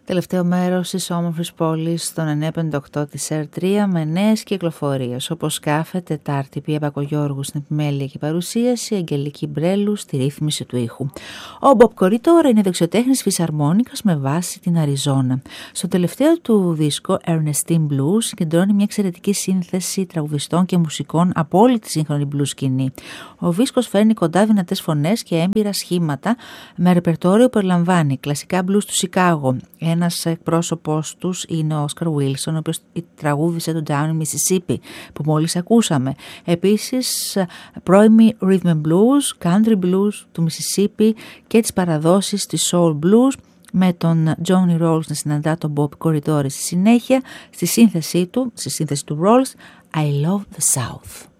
Τελευταίο μέρος της όμορφης πόλης των 958 της R3 με νέες κυκλοφορίες, όπως κάθε Τετάρτη Πία Μπακογιώργου στην επιμέλεια και παρουσίαση, Αγγελική Μπρέλου στη ρύθμιση του ήχου. Ο Μπομπ Κοριτόρα είναι δεξιοτέχνης φυσαρμόνικας με βάση την Αριζόνα. Στο τελευταίο του δίσκο Ernestine Blues συγκεντρώνει μια εξαιρετική σύνθεση τραγουδιστών και μουσικών από όλη τη σύγχρονη blues σκηνή. Ο δίσκος φέρνει κοντά δυνατές φωνές και έμπειρα σχήματα με ρεπερτόριο που περιλαμβάνει κλασικά blues του Σικάγο. Ένας εκπρόσωπος τους είναι ο Όσκαρ Βίλσον, ο οποίος τραγούδισε τον Down in Mississippi που μόλις ακούσαμε. Επίσης πρώιμη rhythm and blues, country blues του Mississippi και τις παραδόσεις της soul blues, με τον Johnny Rolls να συναντά τον Bob Corridore στη συνέχεια στη σύνθεση του Rolls I Love the South.